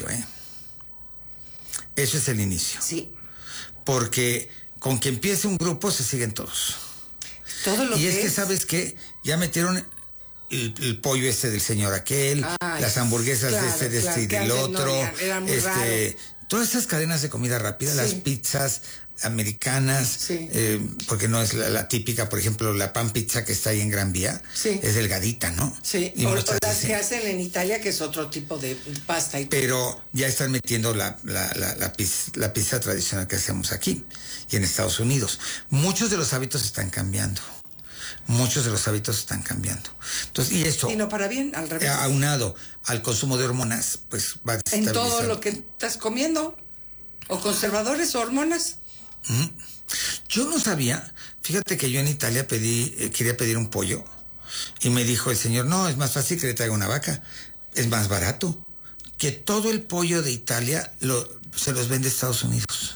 inicio, ¿eh? Eso es el inicio. Sí. Porque con que empiece un grupo se siguen todos. Todo lo y que es que, ¿sabes qué? Ya metieron el pollo del señor aquel, las hamburguesas claro, de este y del otro, no, era muy raro. Todas esas cadenas de comida rápida, las pizzas americanas, porque no es la típica, por ejemplo, la pan pizza que está ahí en Gran Vía, es delgadita, ¿no? Sí, y o las que hacen en Italia, que es otro tipo de pasta. Pero ya están metiendo la pizza tradicional que hacemos aquí y en Estados Unidos. Muchos de los hábitos están cambiando. Entonces, y esto... Y no para bien, al revés. Aunado al consumo de hormonas, pues va a en todo lo que estás comiendo, o conservadores o hormonas. Yo no sabía, fíjate que yo en Italia quería pedir un pollo, y me dijo el señor, no, es más fácil que le traiga una vaca, es más barato, que todo el pollo de Italia se los vende Estados Unidos.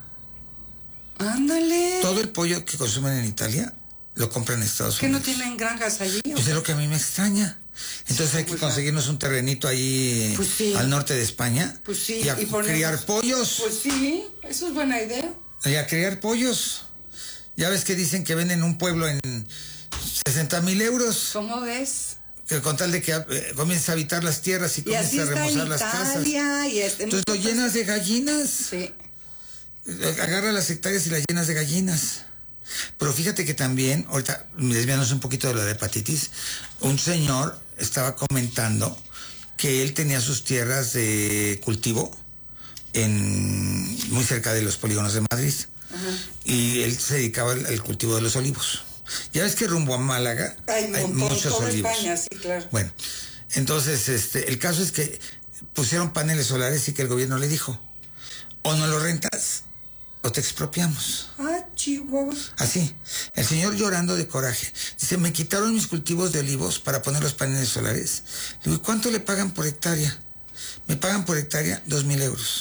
Ándale. Todo el pollo que consumen en Italia lo compran en Estados Unidos. ¿Que no tienen granjas allí? Pues es lo que a mí me extraña. Entonces hay que conseguirnos un terrenito ahí al norte de España y a criar pollos. Pues sí, eso es buena idea. Y a criar pollos. Ya ves que dicen que venden un pueblo en 60,000 euros. ¿Cómo ves? Que con tal de que comiences a habitar las tierras y comiences a remozar las casas. Entonces lo llenas de gallinas. Sí. Agarra las hectáreas y las llenas de gallinas. Pero fíjate que también, ahorita desviándonos un poquito de la hepatitis, un señor estaba comentando que él tenía sus tierras de cultivo muy cerca de los polígonos de Madrid. Y él se dedicaba al cultivo de los olivos. Ya ves que rumbo a Málaga hay muchos olivos. España, sí, claro. Bueno, entonces el caso es que pusieron paneles solares y que el gobierno le dijo, o no lo rentas o te expropiamos. Chihuahua. Así, el señor llorando de coraje. Dice, me quitaron mis cultivos de olivos para poner los paneles solares. Le digo, ¿cuánto le pagan por hectárea? Me pagan por hectárea 2,000 euros.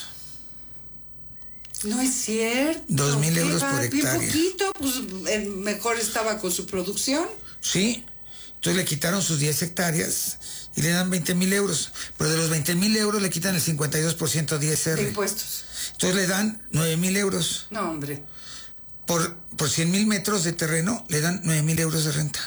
No es cierto. 2,000 euros por hectárea. Bien poquito, pues mejor estaba con su producción. Sí, entonces le quitaron sus 10 hectáreas y le dan 20,000 euros. Pero de los 20,000 euros le quitan el 52% de ISR. De impuestos. Entonces le dan 9,000 euros. No, hombre. Por 100,000 metros de terreno le dan 9,000 euros de renta.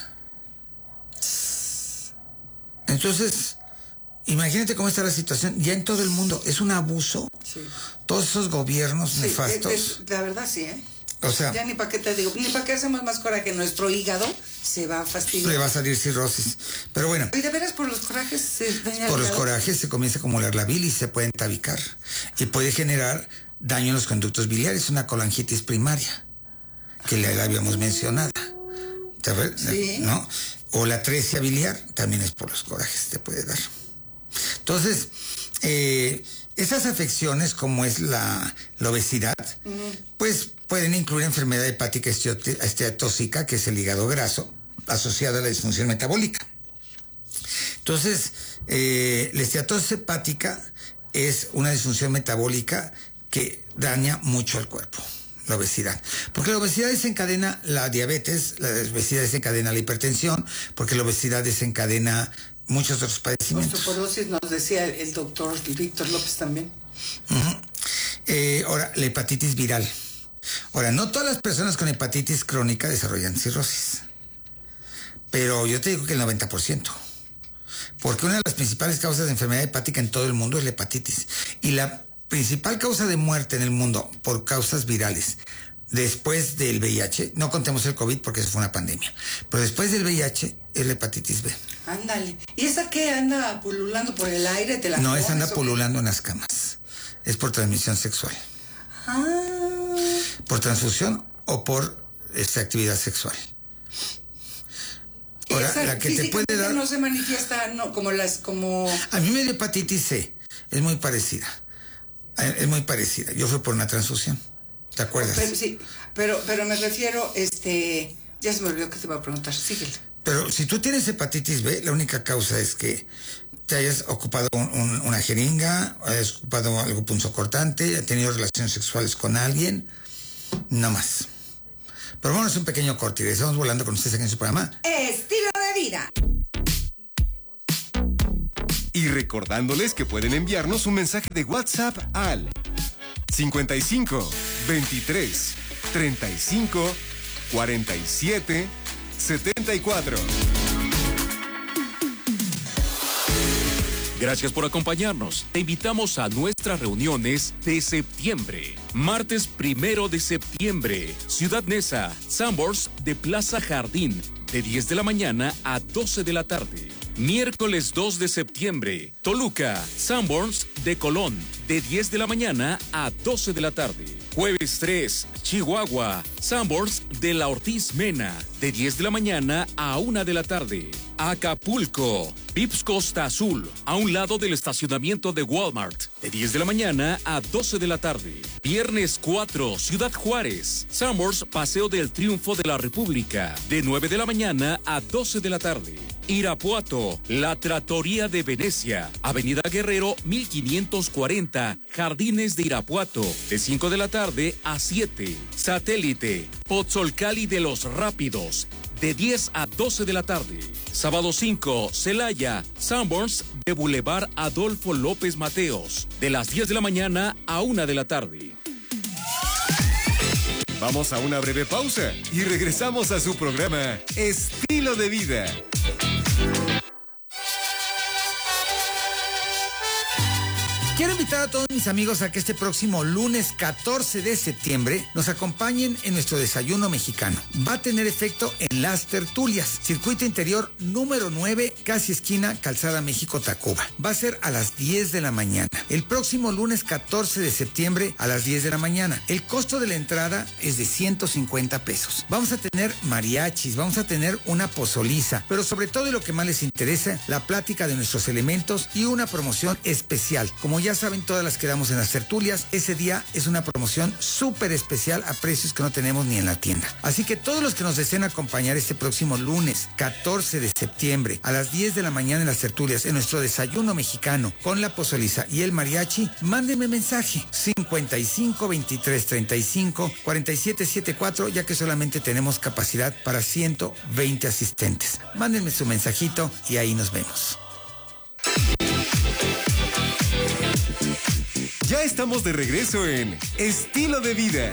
Entonces, imagínate cómo está la situación. Ya en todo el mundo es un abuso. Sí. Todos esos gobiernos nefastos. La verdad sí, ¿eh? O sea, ya ni para qué te digo, ni para qué hacemos más coraje. Nuestro hígado se va a fastidiar. Le va a salir cirrosis. Pero bueno. Y de veras por los corajes se daña. Por los corajes se comienza a acumular la bilis, se puede entabicar y puede generar daño en los conductos biliares, una colangitis primaria, que le habíamos mencionado. ¿Sabes? Sí. ¿No? O la atresia biliar también es por los corajes, te puede dar. Entonces, esas afecciones como es la obesidad, pues pueden incluir enfermedad hepática esteatóxica, que es el hígado graso, asociado a la disfunción metabólica. Entonces, la esteatosis hepática es una disfunción metabólica que daña mucho al cuerpo, la obesidad. Porque la obesidad desencadena la diabetes, la obesidad desencadena la hipertensión, porque la obesidad desencadena muchos otros padecimientos. Osteoporosis nos decía el doctor Víctor López también. Ahora, la hepatitis viral. Ahora, no todas las personas con hepatitis crónica desarrollan cirrosis, pero yo te digo que el 90%. Porque una de las principales causas de enfermedad hepática en todo el mundo es la hepatitis. Y la principal causa de muerte en el mundo por causas virales, después del VIH, no contemos el COVID porque eso fue una pandemia, pero después del VIH es la hepatitis B. Ándale. ¿Y esa qué anda pululando por el aire? No, esa anda pululando en las camas. Es por transmisión sexual. Por transfusión o por actividad sexual. Ahora, la que te puede dar... no se manifiesta, no, como A mí me dio hepatitis C, es muy parecida. Yo fui por una transfusión, ¿te acuerdas? Pero, sí, pero me refiero, ya se me olvidó que te iba a preguntar, síguele. Pero si tú tienes hepatitis B, la única causa es que te hayas ocupado una jeringa, hayas ocupado algo punzocortante, hayas tenido relaciones sexuales con alguien, no más. Pero vámonos un pequeño corte y estamos volando con ustedes aquí en su programa Estilo de Vida. Y recordándoles que pueden enviarnos un mensaje de WhatsApp al 55 23 35 47 74. Gracias por acompañarnos. Te invitamos a nuestras reuniones de septiembre. Martes 1 de septiembre, Ciudad Neza, Sanborns de Plaza Jardín, de 10 de la mañana a 12 de la tarde. Miércoles 2 de septiembre, Toluca, Sanborns de Colón, de 10 de la mañana a 12 de la tarde. Jueves 3, Chihuahua, Sanborns de la Ortiz Mena, de 10 de la mañana a 1 de la tarde. Acapulco, Vips Costa Azul, a un lado del estacionamiento de Walmart, de 10 de la mañana a 12 de la tarde. Viernes 4, Ciudad Juárez, Sanborns Paseo del Triunfo de la República, de 9 de la mañana a 12 de la tarde. Irapuato, La Trattoria de Venecia, Avenida Guerrero 1540, Jardines de Irapuato, de 5 de la tarde a 7. Satélite, Pozzolcali de los Rápidos, de 10 a 12 de la tarde. Sábado 5, Celaya, Sanborns de Boulevard Adolfo López Mateos, de las 10 de la mañana a 1 de la tarde. Vamos a una breve pausa y regresamos a su programa Estilo de Vida. Quiero invitar a todos mis amigos a que este próximo lunes 14 de septiembre nos acompañen en nuestro desayuno mexicano. Va a tener efecto en Las Tertulias, circuito interior número 9, casi esquina Calzada México-Tacuba. Va a ser a las 10 de la mañana. El próximo lunes 14 de septiembre a las 10 de la mañana. El costo de la entrada es de 150 pesos. Vamos a tener mariachis, vamos a tener una pozoliza, pero sobre todo y lo que más les interesa, la plática de nuestros elementos y una promoción especial. Como ya saben, todas las que damos en Las Tertulias, ese día es una promoción súper especial a precios que no tenemos ni en la tienda. Así que todos los que nos deseen acompañar este próximo lunes 14 de septiembre a las 10 de la mañana en Las Tertulias, en nuestro desayuno mexicano con la pozoliza y el mariachi, mándenme mensaje 55 23 35 47 74, ya que solamente tenemos capacidad para 120 asistentes. Mándenme su mensajito y ahí nos vemos. Ya estamos de regreso en Estilo de Vida.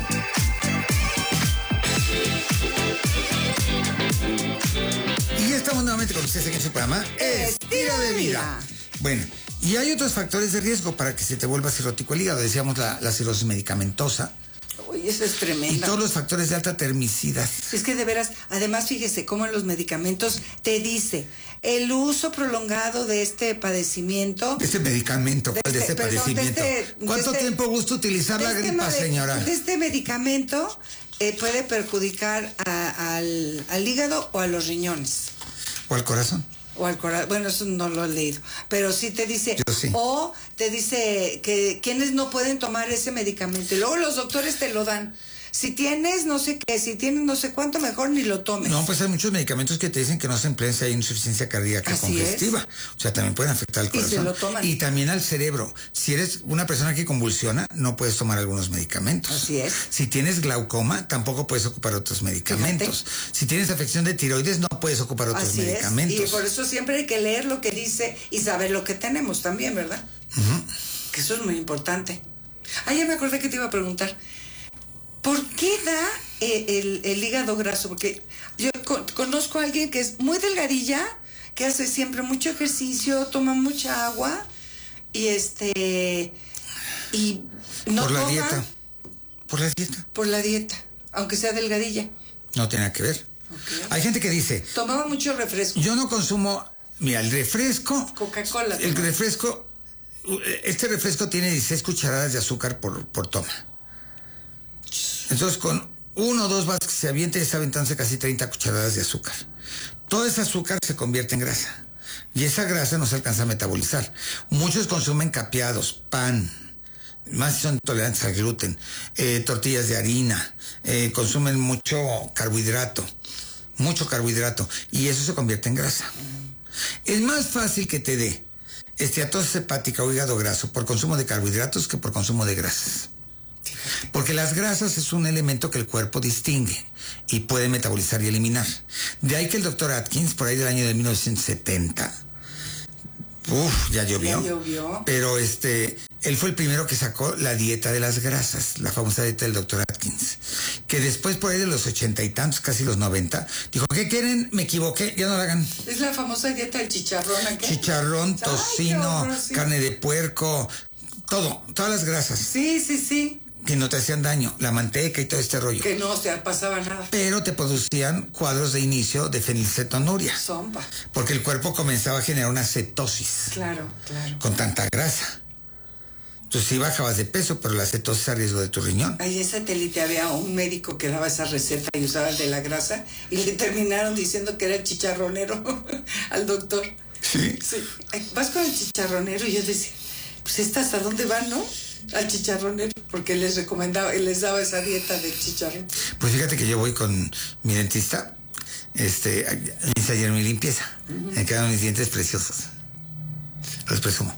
Y ya estamos nuevamente con ustedes aquí en su programa Estilo de Vida. Bueno, y hay otros factores de riesgo para que se te vuelva cirrótico el hígado. Decíamos la cirrosis medicamentosa. Uy, eso es tremendo. Y todos los factores de alta termicidad. Es que de veras, además fíjese cómo en los medicamentos te dice el uso prolongado de este padecimiento. De este medicamento, de este padecimiento. ¿Cuánto tiempo gusta utilizar la gripa, señora? De este medicamento puede perjudicar al hígado o a los riñones. O al corazón. O al corazón, bueno, eso no lo he leído, pero sí te dice, sí. O te dice que quienes no pueden tomar ese medicamento, y luego los doctores te lo dan. Si tienes no sé qué, si tienes no sé cuánto, mejor ni lo tomes. No, pues hay muchos medicamentos que te dicen que no se emplean si hay insuficiencia cardíaca congestiva. O sea, también pueden afectar al corazón. Y se lo toman. Y también al cerebro. Si eres una persona que convulsiona, no puedes tomar algunos medicamentos. Así es. Si tienes glaucoma, tampoco puedes ocupar otros medicamentos. Fíjate. Si tienes afección de tiroides, no puedes ocupar otros medicamentos. Y por eso siempre hay que leer lo que dice y saber lo que tenemos también, ¿verdad? Uh-huh. Que eso es muy importante. Ah, ya me acordé que te iba a preguntar. ¿Por qué da el hígado graso? Porque yo conozco a alguien que es muy delgadilla, que hace siempre mucho ejercicio, toma mucha agua y no por la toma. Dieta. Por la dieta. Por la dieta, aunque sea delgadilla. No tiene nada que ver. Okay. Hay gente que dice, tomaba mucho refresco. Yo no consumo, mira, el refresco. Coca-Cola. El refresco, este refresco tiene 16 cucharadas de azúcar por toma. Entonces, con 1 o 2 vasos que se avienta, está aventándose casi 30 cucharadas de azúcar. Todo ese azúcar se convierte en grasa. Y esa grasa no se alcanza a metabolizar. Muchos consumen capeados, pan, más si son intolerantes al gluten, tortillas de harina, consumen mucho carbohidrato, y eso se convierte en grasa. Es más fácil que te dé esteatosis hepática o hígado graso por consumo de carbohidratos que por consumo de grasas. Porque las grasas es un elemento que el cuerpo distingue y puede metabolizar y eliminar. De ahí que el doctor Atkins, por ahí del año de 1970, Ya llovió. Ya llovió. Pero él fue el primero que sacó la dieta de las grasas, la famosa dieta del doctor Atkins, que después por ahí de los 80 y tantos, casi los 90, dijo, ¿qué quieren? Me equivoqué, ya no la hagan. Es la famosa dieta del chicharrón, ¿a qué? Chicharrón, tocino, sí. carne de puerco, todas las grasas. Sí. Que no te hacían daño, la manteca y todo este rollo. Que no se pasaba nada. Pero te producían cuadros de inicio de fenilcetonuria. Zomba. Porque el cuerpo comenzaba a generar una cetosis. Claro. Con tanta grasa. Entonces sí bajabas de peso, pero la cetosis a riesgo de tu riñón. Ahí en satélite había un médico que daba esa receta y usaba el de la grasa y le terminaron diciendo que era el chicharronero al doctor. Sí. Vas con el chicharronero y yo decía, pues hasta dónde van, ¿no? Al chicharronero, porque les recomendaba, les daba esa dieta del chicharrón. Pues fíjate que yo voy con mi dentista, hice ayer mi limpieza, me quedaron mis dientes preciosos, los presumo.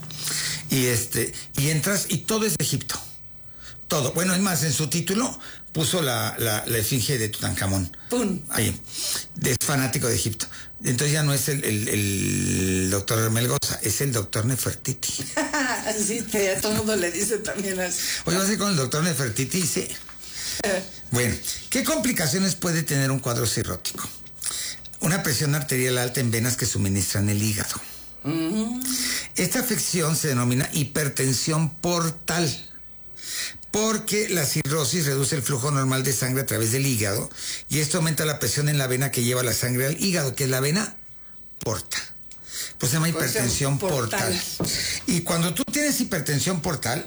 Y entras y todo es de Egipto, todo. Bueno, es más, en su título puso la efigie de Tutankamón. ¡Pum! Ahí, es fanático de Egipto. Entonces ya no es el doctor Melgoza, es el doctor Nefertiti. Sí, a todo el mundo le dice también así. Oye, vas a ir con el doctor Nefertiti, sí. Bueno, ¿qué complicaciones puede tener un cuadro cirrótico? Una presión arterial alta en venas que suministran el hígado. Esta afección se denomina hipertensión portal, porque la cirrosis reduce el flujo normal de sangre a través del hígado y esto aumenta la presión en la vena que lleva la sangre al hígado, que es la vena porta. Pues se llama hipertensión portal. Y cuando tú tienes hipertensión portal,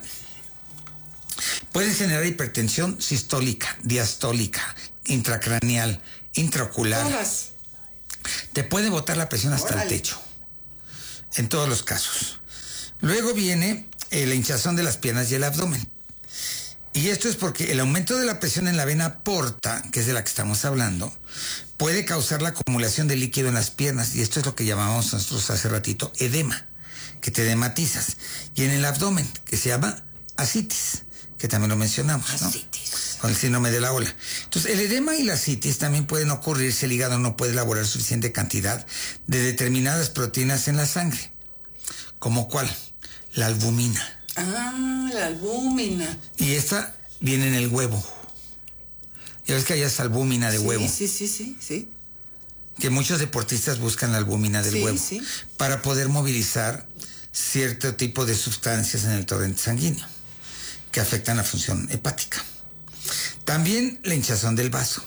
puedes generar hipertensión sistólica, diastólica, intracraneal, intraocular. Todas. Te puede botar la presión hasta el techo, en todos los casos. Luego viene la hinchazón de las piernas y el abdomen. Y esto es porque el aumento de la presión en la vena porta, que es de la que estamos hablando, puede causar la acumulación de líquido en las piernas, y esto es lo que llamábamos nosotros hace ratito edema, que te edematizas. Y en el abdomen, que se llama ascitis, que también lo mencionamos, ¿no? Ascitis. Con el síndrome de la ola. Entonces, el edema y la ascitis también pueden ocurrir si el hígado no puede elaborar suficiente cantidad de determinadas proteínas en la sangre. ¿Como cuál? La albumina. La albúmina. Y esta viene en el huevo. Ya ves que hay esa albúmina de huevo. Sí. Que muchos deportistas buscan la albúmina del huevo para poder movilizar cierto tipo de sustancias en el torrente sanguíneo que afectan la función hepática. También la hinchazón del vaso.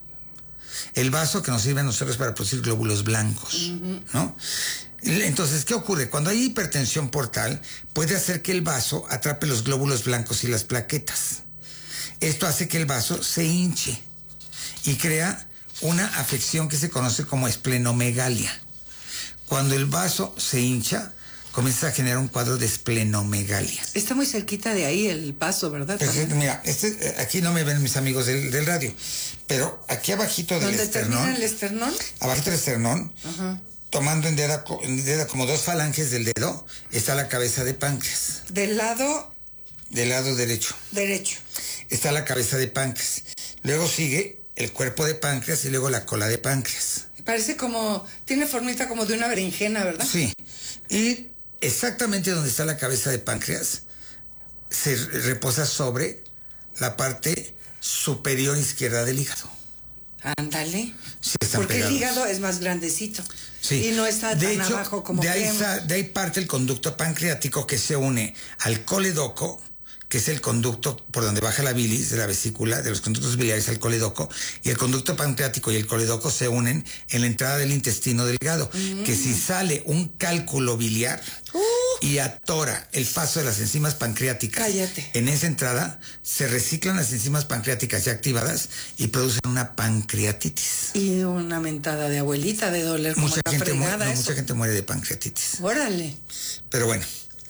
El vaso que nos sirve a nosotros para producir glóbulos blancos, ¿no? Entonces, ¿qué ocurre? Cuando hay hipertensión portal, puede hacer que el vaso atrape los glóbulos blancos y las plaquetas. Esto hace que el vaso se hinche y crea una afección que se conoce como esplenomegalia. Cuando el vaso se hincha, comienza a generar un cuadro de esplenomegalia. Está muy cerquita de ahí el paso, ¿verdad? Pues, mira, aquí no me ven mis amigos del radio, pero aquí abajito del esternón. ¿Dónde termina el esternón? Abajito del esternón. Tomando en dedo como dos falanges del dedo, está la cabeza de páncreas. Del lado derecho. Derecho. Está la cabeza de páncreas. Luego sigue el cuerpo de páncreas y luego la cola de páncreas. Parece tiene formita como de una berenjena, ¿verdad? Sí. Y exactamente donde está la cabeza de páncreas, se reposa sobre la parte superior izquierda del hígado. Ándale. Sí, están porque pegados. el hígado es más grandecito. Sí. Y no está tan abajo como de ahí parte el conducto pancreático que se une al coledoco, que es el conducto por donde baja la bilis de la vesícula, de los conductos biliares al coledoco, y el conducto pancreático y el coledoco se unen en la entrada del intestino delgado, que si sale un cálculo biliar y atora el paso de las enzimas pancreáticas, cállate, en esa entrada se reciclan las enzimas pancreáticas ya activadas y producen una pancreatitis. Y una mentada de abuelita de doler como mucha la gente fregada, mucha gente muere de pancreatitis. Órale. Pero bueno,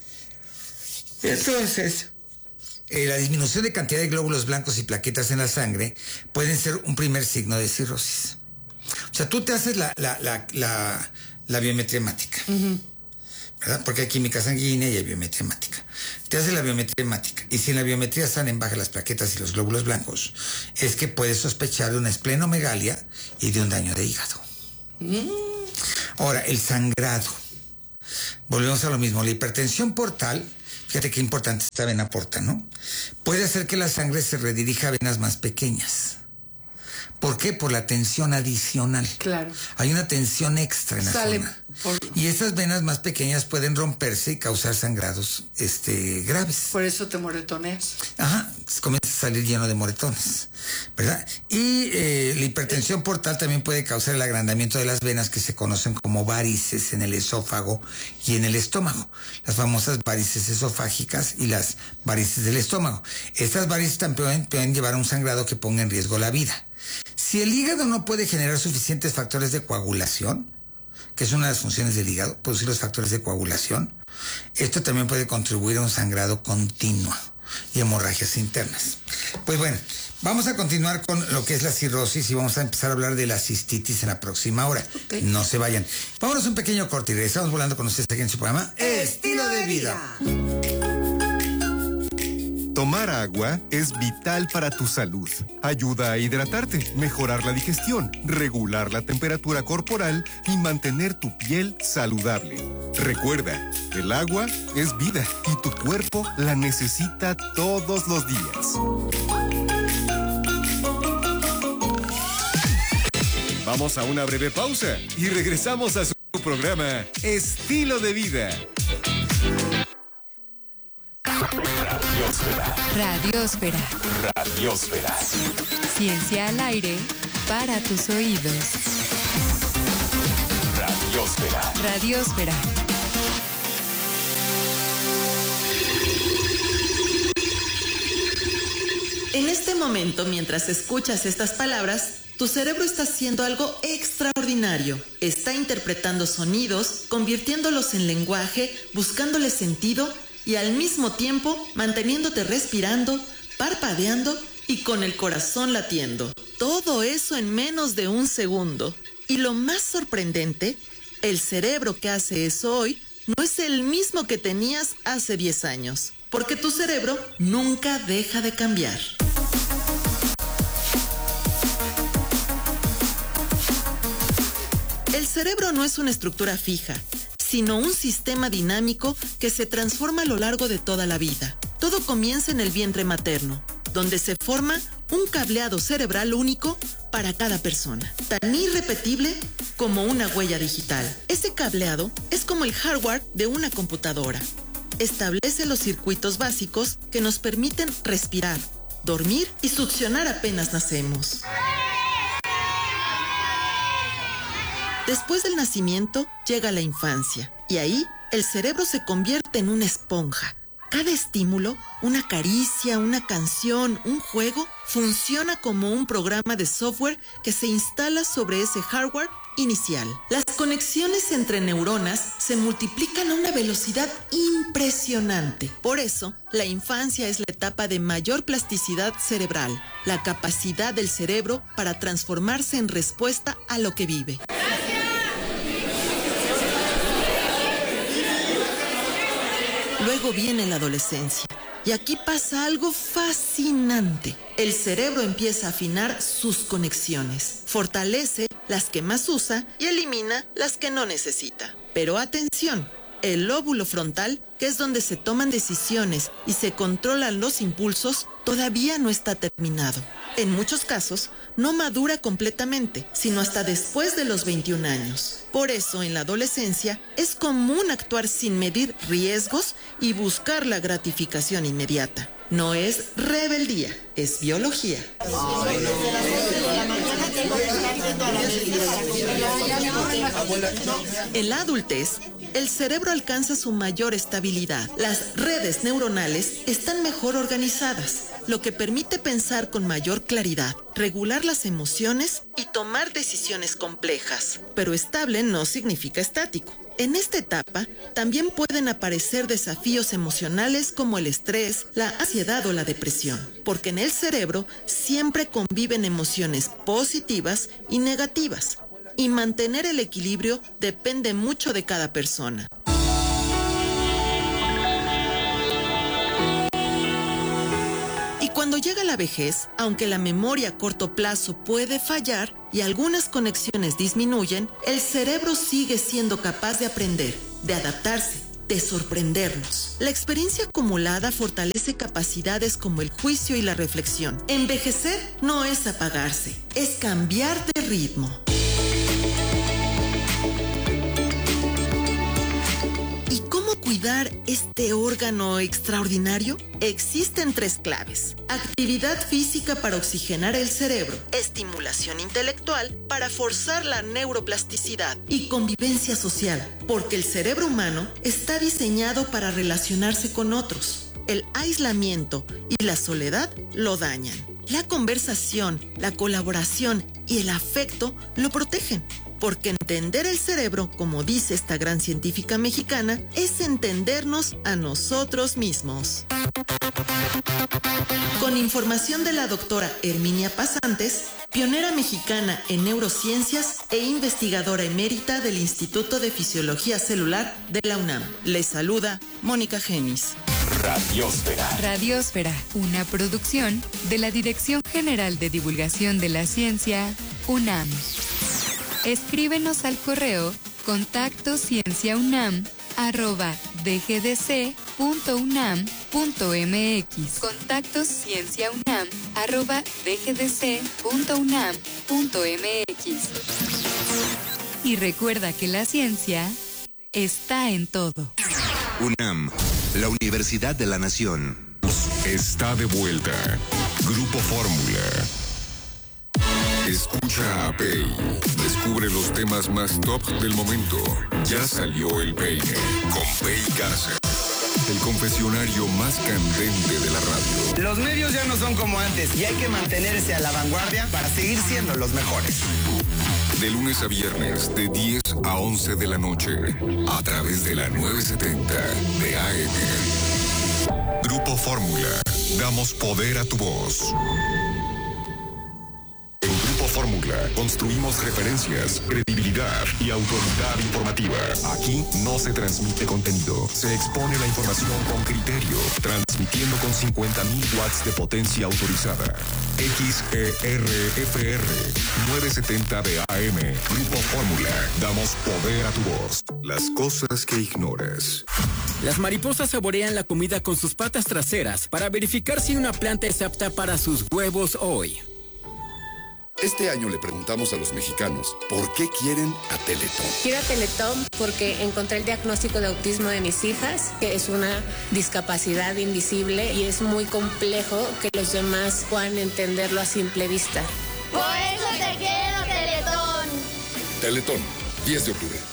entonces la disminución de cantidad de glóbulos blancos y plaquetas en la sangre pueden ser un primer signo de cirrosis. O sea, tú te haces la biometría hemática, ¿verdad? Porque hay química sanguínea y hay biometría hemática. Te haces la biometría hemática y si en la biometría salen bajas las plaquetas y los glóbulos blancos, es que puedes sospechar de una esplenomegalia y de un daño de hígado. Ahora, el sangrado. volvemos a lo mismo. La hipertensión portal, fíjate qué importante esta vena porta, ¿no? Puede hacer que la sangre se redirija a venas más pequeñas. ¿Por qué? Por la tensión adicional. Claro. Hay una tensión extra en la zona. Y esas venas más pequeñas pueden romperse y causar sangrados graves. Por eso te moretoneas. Ajá, comienza a salir lleno de moretones, ¿verdad? Y la hipertensión portal también puede causar el agrandamiento de las venas que se conocen como varices en el esófago y en el estómago. Las famosas varices esofágicas y las varices del estómago. Estas varices también pueden llevar a un sangrado que ponga en riesgo la vida. Si el hígado no puede generar suficientes factores de coagulación, que es una de las funciones del hígado, producir los factores de coagulación, esto también puede contribuir a un sangrado continuo y hemorragias internas. Pues bueno, vamos a continuar con lo que es la cirrosis y vamos a empezar a hablar de la cistitis en la próxima hora. Okay. No se vayan. Vámonos un pequeño corte y regresamos volando con ustedes aquí en su programa Estilo de Vida. Tomar agua es vital para tu salud. Ayuda a hidratarte, mejorar la digestión, regular la temperatura corporal y mantener tu piel saludable. Recuerda, el agua es vida y tu cuerpo la necesita todos los días. Vamos a una breve pausa y regresamos a su programa Estilo de Vida. Radiosfera. Radiosfera. Ciencia al aire para tus oídos. Radiosfera. Radiosfera. En este momento, mientras escuchas estas palabras, tu cerebro está haciendo algo extraordinario. Está interpretando sonidos, convirtiéndolos en lenguaje, buscándole sentido y al mismo tiempo manteniéndote respirando, parpadeando y con el corazón latiendo. Todo eso en menos de un segundo. Y lo más sorprendente, el cerebro que hace eso hoy no es el mismo que tenías hace 10 años. Porque tu cerebro nunca deja de cambiar. El cerebro no es una estructura fija, sino un sistema dinámico que se transforma a lo largo de toda la vida. Todo comienza en el vientre materno, donde se forma un cableado cerebral único para cada persona, tan irrepetible como una huella digital. Ese cableado es como el hardware de una computadora. Establece los circuitos básicos que nos permiten respirar, dormir y succionar apenas nacemos. Después del nacimiento llega la infancia y ahí el cerebro se convierte en una esponja. Cada estímulo, una caricia, una canción, un juego, funciona como un programa de software que se instala sobre ese hardware inicial. Las conexiones entre neuronas se multiplican a una velocidad impresionante. Por eso, la infancia es la etapa de mayor plasticidad cerebral, la capacidad del cerebro para transformarse en respuesta a lo que vive. Luego viene la adolescencia. Y aquí pasa algo fascinante. El cerebro empieza a afinar sus conexiones. Fortalece las que más usa y elimina las que no necesita. Pero atención, el lóbulo frontal, que es donde se toman decisiones y se controlan los impulsos, todavía no está terminado. En muchos casos, no madura completamente, sino hasta después de los 21 años. Por eso, en la adolescencia, es común actuar sin medir riesgos y buscar la gratificación inmediata. No es rebeldía, es biología. En la adultez, el cerebro alcanza su mayor estabilidad. Las redes neuronales están mejor organizadas, lo que permite pensar con mayor claridad, regular las emociones y tomar decisiones complejas. Pero estable no significa estático. En esta etapa también pueden aparecer desafíos emocionales como el estrés, la ansiedad o la depresión, porque en el cerebro siempre conviven emociones positivas y negativas, y mantener el equilibrio depende mucho de cada persona. Cuando llega la vejez, aunque la memoria a corto plazo puede fallar y algunas conexiones disminuyen, el cerebro sigue siendo capaz de aprender de adaptarse, de sorprendernos. La experiencia acumulada fortalece capacidades como el juicio y la reflexión. Envejecer no es apagarse, es cambiar de ritmo. ¿Y cómo cuidar este órgano extraordinario? Existen 3 claves: actividad física para oxigenar el cerebro, estimulación intelectual para forzar la neuroplasticidad y convivencia social, porque el cerebro humano está diseñado para relacionarse con otros. El aislamiento y la soledad lo dañan. La conversación, la colaboración y el afecto lo protegen. Porque entender el cerebro, como dice esta gran científica mexicana, es entendernos a nosotros mismos. Con información de la doctora Herminia Pasantes, pionera mexicana en neurociencias e investigadora emérita del Instituto de Fisiología Celular de la UNAM. Les saluda Mónica Genis. Radiósfera. Radiósfera, una producción de la Dirección General de Divulgación de la Ciencia, UNAM. Escríbenos al correo contactoscienciaunam@dgdc.unam.mx. contactoscienciaunam@dgdc.unam.mx. Y recuerda que la ciencia está en todo. UNAM, la Universidad de la Nación. Está de vuelta. Grupo Fórmula. Escucha a Pei. Descubre los temas más top del momento. Ya salió el peine con Pei Garza. El confesionario más candente de la radio. Los medios ya no son como antes y hay que mantenerse a la vanguardia para seguir siendo los mejores. De lunes a viernes, de 10 a 11 de la noche, a través de la 970 de AM. Grupo Fórmula. Damos poder a tu voz. Fórmula. Construimos referencias, credibilidad y autoridad informativa. Aquí no se transmite contenido. Se expone la información con criterio, transmitiendo con 50,000 watts de potencia autorizada. XERFR 970 de AM. Grupo Fórmula. Damos poder a tu voz. Las cosas que ignoras. Las mariposas saborean la comida con sus patas traseras para verificar si una planta es apta para sus huevos hoy. Este año le preguntamos a los mexicanos por qué quieren a Teletón. Quiero a Teletón porque encontré el diagnóstico de autismo de mis hijas, que es una discapacidad invisible y es muy complejo que los demás puedan entenderlo a simple vista. Por eso te quiero, Teletón. Teletón, 10 de octubre.